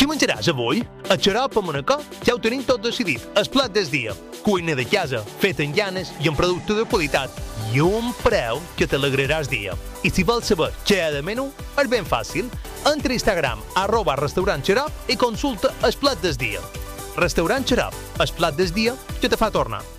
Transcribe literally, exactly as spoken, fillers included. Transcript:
Què menjaràs avui? A xarop amb una co? Ja ho tenim tot decidit. El plat del dia. Cuina de casa, feta en llanes i amb producte de qualitat. I un preu que t'alegraràs dia. I si vols saber què hi ha de menú, és ben fàcil. Entra a Instagram, arroba restaurant xarop i consulta el plat del dia. Restaurant Xarop, el plat del dia que te fa tornar.